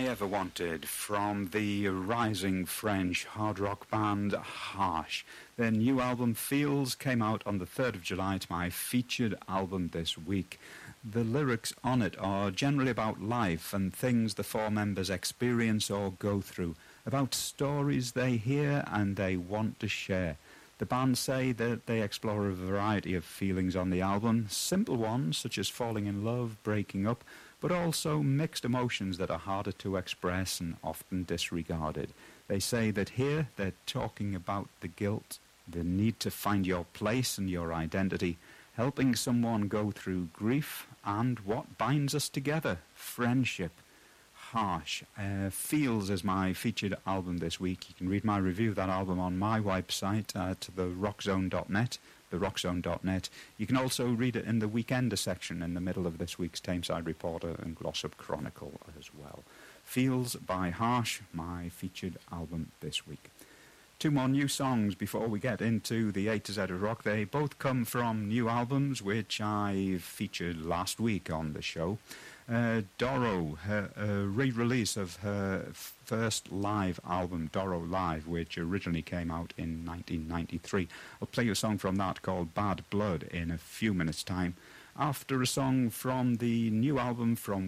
I Ever Wanted from the rising French hard rock band Harsh. Their new album Feels came out on the 3rd of July. It's my featured album this week. The lyrics on it are generally about life and things the four members experience or go through, about stories they hear and they want to share. The band say that they explore a variety of feelings on the album, simple ones such as falling in love, breaking up, but also mixed emotions that are harder to express and often disregarded. They say that here they're talking about the guilt, the need to find your place and your identity, helping someone go through grief, and what binds us together, friendship. Harsh. Feels is my featured album this week. You can read my review of that album on my website at therockzone.net, therockzone.net. You can also read it in the Weekender section in the middle of this week's Tameside Reporter and Glossop Chronicle as well. Feels by Harsh, my featured album this week. Two more new songs before we get into the A to Z of rock. They both come from new albums which I featured last week on the show. Doro, her re-release of her first live album, Doro Live, which originally came out in 1993. I'll play you a song from that called Bad Blood in a few minutes' time, after a song from the new album from